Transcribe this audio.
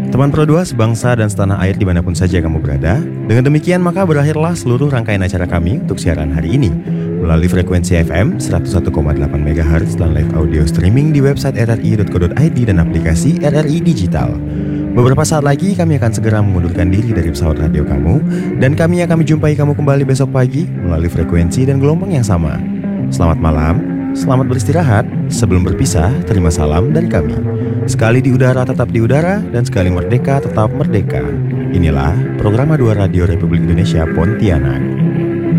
Teman Pro 2 sebangsa dan setanah air dimanapun saja kamu berada. Dengan demikian maka berakhirlah seluruh rangkaian acara kami untuk siaran hari ini melalui frekuensi FM 101,8 MHz dan live audio streaming di website rri.co.id dan aplikasi RRI Digital. Beberapa saat lagi kami akan segera mengundurkan diri dari pesawat radio kamu dan kami akan menjumpai kamu kembali besok pagi melalui frekuensi dan gelombang yang sama. Selamat malam, selamat beristirahat. Sebelum berpisah, terima salam dari kami. Sekali di udara tetap di udara dan sekali merdeka tetap merdeka. Inilah program 2 Radio Republik Indonesia Pontianak.